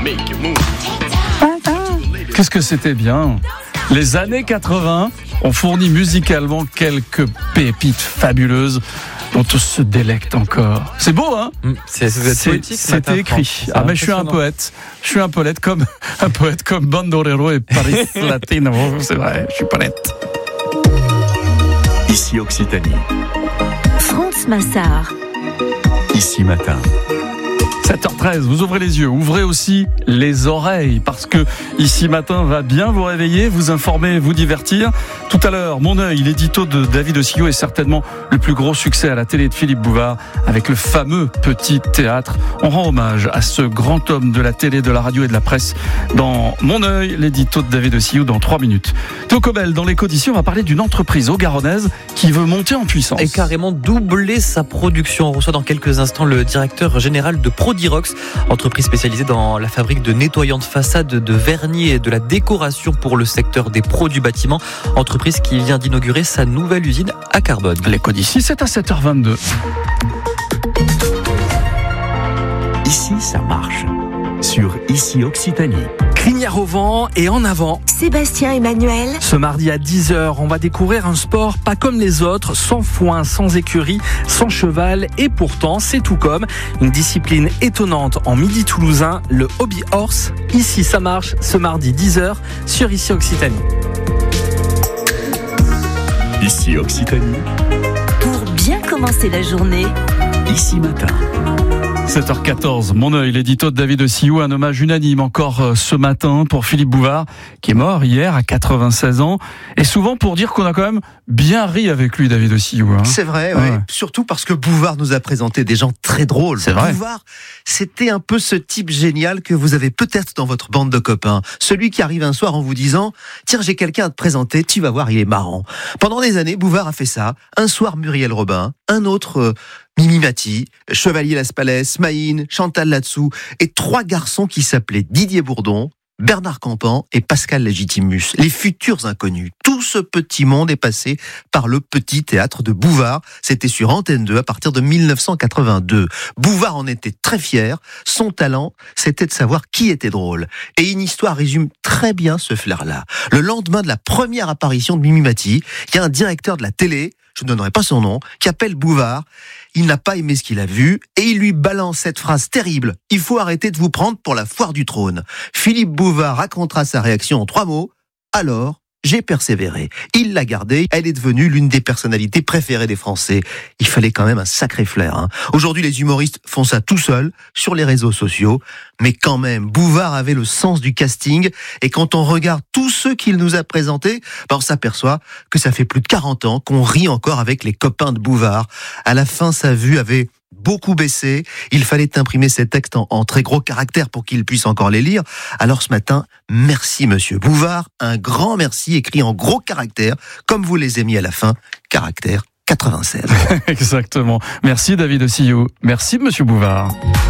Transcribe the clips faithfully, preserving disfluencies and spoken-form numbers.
Qu'est-ce que c'était bien. Les années quatre-vingts ont fourni musicalement quelques pépites fabuleuses dont on se délecte encore. C'est beau, hein? Mmh, c'est, vous êtes poétique, ce matin, c'était écrit. Franck. Ah, mais je suis un poète. Je suis un poète comme un poète comme Bandolero et Paris Latino. C'est vrai, je suis poète. Ici Occitanie. France Massard. Ici Matin. sept heures treize, vous ouvrez les yeux, ouvrez aussi les oreilles, parce que Ici Matin va bien vous réveiller, vous informer, vous divertir. Tout à l'heure, Mon œil, l'édito de David Ossillot est certainement le plus gros succès à la télé de Philippe Bouvard, avec le fameux Petit Théâtre. On rend hommage à ce grand homme de la télé, de la radio et de la presse dans Mon œil, l'édito de David Ossillot dans trois minutes. Théo Cobel, dans l'Écho d'ici, on va parler d'une entreprise haut-garonnaise qui veut monter en puissance. Et carrément doubler sa production. On reçoit dans quelques instants le directeur général de Prodirox, entreprise spécialisée dans la fabrique de nettoyants de façade, de vernis et de la décoration pour le secteur des pros du bâtiment. Entreprise qui vient d'inaugurer sa nouvelle usine à Carbone. L'Écho d'ici, c'est à sept heures vingt-deux. Ici, ça marche. Sur Ici Occitanie. Crinière au vent et en avant. Sébastien Emmanuel. Ce mardi à dix heures, on va découvrir un sport pas comme les autres, sans foin, sans écurie, sans cheval, et pourtant c'est tout comme une discipline étonnante en midi toulousain, le hobby horse. Ici ça marche, ce mardi dix heures sur Ici Occitanie. Ici Occitanie. Pour bien commencer la journée. Ici Matin. sept heures quatorze, Mon œil, l'édito de David Ossillot, un hommage unanime encore ce matin pour Philippe Bouvard, qui est mort hier à quatre-vingt-seize ans, et souvent pour dire qu'on a quand même bien ri avec lui, David Ossillot. Hein. C'est vrai, ouais. Ouais. Surtout parce que Bouvard nous a présenté des gens très drôles. C'est vrai. Bouvard, c'était un peu ce type génial que vous avez peut-être dans votre bande de copains. Celui qui arrive un soir en vous disant « Tiens, j'ai quelqu'un à te présenter, tu vas voir, il est marrant ». Pendant des années, Bouvard a fait ça. Un soir, Muriel Robin, un autre... Euh, Mimi Mati, Chevalier Las Palais, Maïn, Chantal Latsou et trois garçons qui s'appelaient Didier Bourdon, Bernard Campan et Pascal Légitimus, les futurs inconnus. Tout ce petit monde est passé par le Petit Théâtre de Bouvard. C'était sur Antenne deux à partir de mille neuf cent quatre-vingt-deux. Bouvard en était très fier. Son talent, c'était de savoir qui était drôle. Et une histoire résume très bien ce flair-là. Le lendemain de la première apparition de Mimi Mati, il y a un directeur de la télé, je ne donnerai pas son nom, qui appelle Bouvard. Il n'a pas aimé ce qu'il a vu et il lui balance cette phrase terrible. Il faut arrêter de vous prendre pour la foire du trône. Philippe Bouvard racontera sa réaction en trois mots. Alors, j'ai persévéré. Il l'a gardée. Elle est devenue l'une des personnalités préférées des Français. Il fallait quand même un sacré flair. Hein. Aujourd'hui, les humoristes font ça tout seuls, sur les réseaux sociaux. Mais quand même, Bouvard avait le sens du casting. Et quand on regarde tous ceux qu'il nous a présentés, ben on s'aperçoit que ça fait plus de quarante ans qu'on rit encore avec les copains de Bouvard. À la fin, sa vue avait beaucoup baissé. Il fallait imprimer ces textes en, en très gros caractères pour qu'il puisse encore les lire. Alors ce matin, merci Monsieur Bouvard. Un grand merci écrit en gros caractères, comme vous les avez mis à la fin, caractère quatre-vingt-seize. Exactement. Merci David Ossillot. Merci Monsieur Bouvard.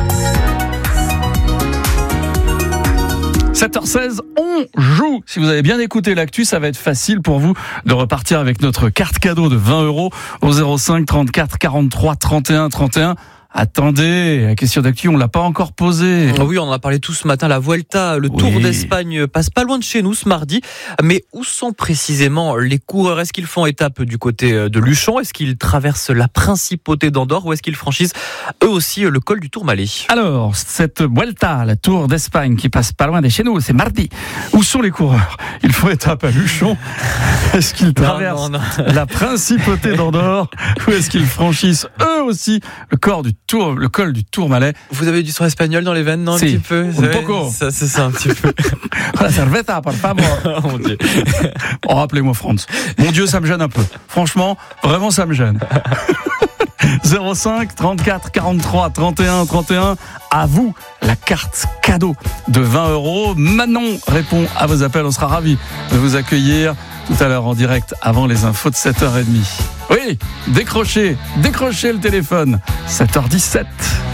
sept heures seize, on joue. Si vous avez bien écouté l'actu, ça va être facile pour vous de repartir avec notre carte cadeau de vingt euros au zéro cinq trente-quatre quarante-trois trente et un trente et un. Attendez, la question d'actu, on l'a pas encore posée. Oui, on en a parlé tout ce matin. La Vuelta, le oui. Tour d'Espagne passe pas loin de chez nous ce mardi. Mais où sont précisément les coureurs? Est-ce qu'ils font étape du côté de Luchon? Est-ce qu'ils traversent la principauté d'Andorre? Ou est-ce qu'ils franchissent eux aussi le col du Tourmalet? Alors, cette Vuelta, la Tour d'Espagne qui passe pas loin de chez nous, c'est mardi. Où sont les coureurs? Ils font étape à Luchon. Est-ce qu'ils traversent non, non, non. la principauté d'Andorre? Ou est-ce qu'ils franchissent eux aussi le corps du Tour, le col du Tourmalet? Vous avez du son espagnol dans les veines, non? Si. Un petit peu. Un poco. Ça, c'est ça, un petit peu. La cerveza, por favor. Oh mon Dieu. Oh, rappelez-moi France. Mon Dieu, ça me gêne un peu. Franchement, vraiment, ça me gêne. zéro cinq trente-quatre quarante-trois trente et un trente et un. À vous, la carte cadeau de vingt euros. Manon répond à vos appels. On sera ravis de vous accueillir tout à l'heure en direct avant les infos de sept heures trente. Oui, décrochez, décrochez le téléphone. sept heures dix-sept.